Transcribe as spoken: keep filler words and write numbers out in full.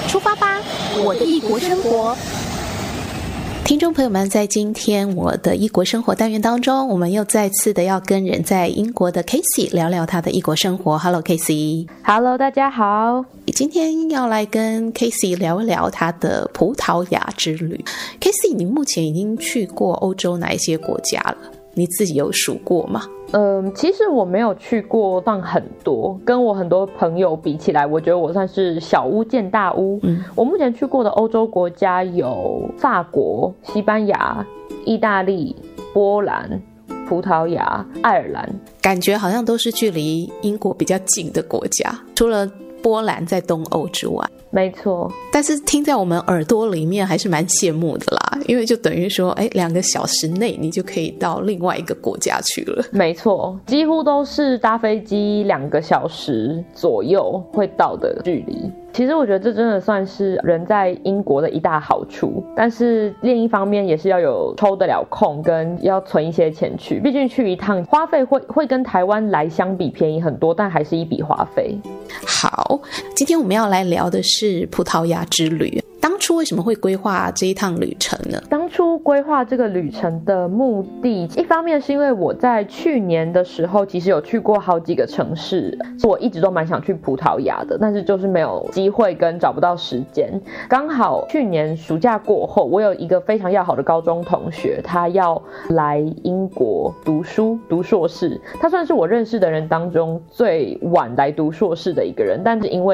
出发吧，我的异国生活。听众朋友们，在今天我的异国生活单元当中，我们又再次的要跟人在英国的 Casey 聊聊他的异国生活。 Hello Casey。 Hello 大家好， 今天要来跟 Casey 聊一聊他的葡萄牙之旅。 Casey， 你目前已经去过欧洲哪一些国家了？你自己有数过吗？ 嗯，其实我没有去过算很多，跟我很多朋友比起来，我觉得我算是小巫见大巫。嗯，我目前去过的欧洲国家有法国、西班牙、意大利、波兰、葡萄牙、爱尔兰， 感觉好像都是距离英国比较近的国家，除了波兰在东欧之外。 没错， 但是听在我们耳朵里面还是蛮羡慕的啦，因为就等于说哎，两个小时内你就可以到另外一个国家去了。 没错，几乎都是搭飞机两个小时左右会到的距离。其实我觉得这真的算是人在英国的一大好处，但是另一方面也是要有抽得了空跟要存一些钱去，毕竟去一趟花费会会跟台湾来相比便宜很多，但还是一笔花费。 好，今天我们要来聊的是葡萄牙之旅。当初为什么会规划这一趟旅程呢？ 当初规划这个旅程的目的，一方面是因为我在去年的时候其实有去过好几个城市，我一直都蛮想去葡萄牙的，但是就是没有机会跟找不到时间。刚好去年暑假过后，我有一个非常要好的高中同学，他要来英国读书读硕士，他算是我认识的人当中最晚来读硕士的一个人，但是因为